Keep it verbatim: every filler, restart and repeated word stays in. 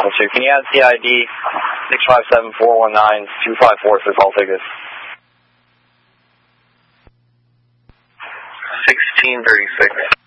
two. Can you add C I D six five seven four one nine two five four for call tickets? sixteen thirty-six.